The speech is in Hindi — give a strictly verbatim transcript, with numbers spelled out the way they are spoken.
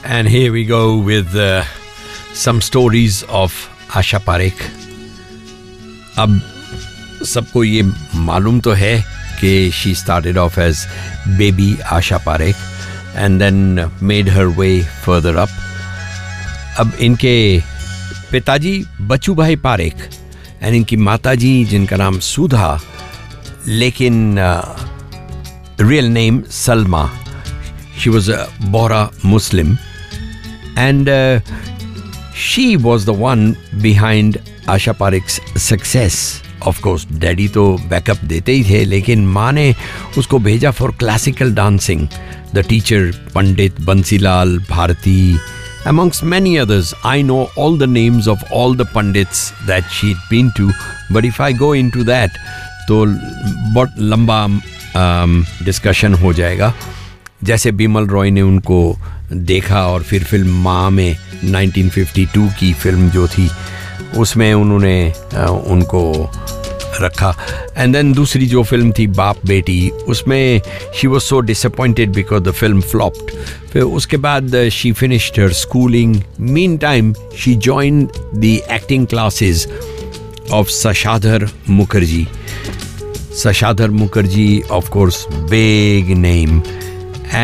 And here we go with uh, some stories of Asha Parekh. अब सबको ये मालूम तो है कि she started off as baby Asha Parekh and then made her way further up. अब इनके पिताजी बच्चू भाई पारेख and इनकी माताजी जिनका नाम सुधा, लेकिन real name Salma. She was a Bohra Muslim. And uh, she was the one behind Asha Parekh's success. Of course, daddy तो बैकअप देते ही थे, लेकिन माँ ने उसको भेजा for classical dancing. The teacher Pandit Bansilal Bharti, amongst many others. I know all the names of all the pandits that she'd been to, but if I go into that, तो बहुत लंबा डिस्कशन um, हो जाएगा. जैसे बिमल रॉय ने उनको देखा और फिर फिल्म माँ में नाइनटीन फिफ्टी टू की फिल्म जो थी उसमें उन्होंने उनको रखा. एंड देन दूसरी जो फिल्म थी बाप बेटी, उसमें she was so disappointed because the film flopped. फिर उसके बाद she finished her schooling. Mean time she joined the acting classes of सशाधर Mukherjee. Sashadhar Mukherjee, of course, big name.